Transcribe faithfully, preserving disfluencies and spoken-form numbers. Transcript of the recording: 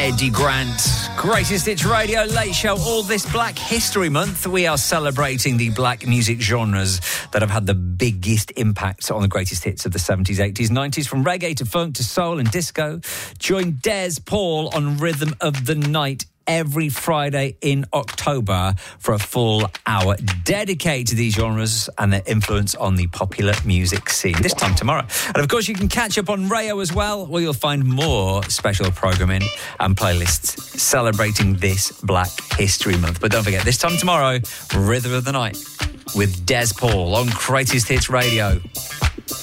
Eddie Grant. Greatest Hits Radio Late Show. All this Black History Month, we are celebrating the black music genres that have had the biggest impact on the greatest hits of the seventies, eighties, nineties, from reggae to funk to soul and disco. Join Des Paul on Rhythm of the Night every Friday in October for a full hour dedicated to these genres and their influence on the popular music scene. This time tomorrow. And of course, you can catch up on Rayo as well, where you'll find more special programming and playlists celebrating this Black History Month. But don't forget, this time tomorrow, Rhythm of the Night with Des Paul on Greatest Hits Radio.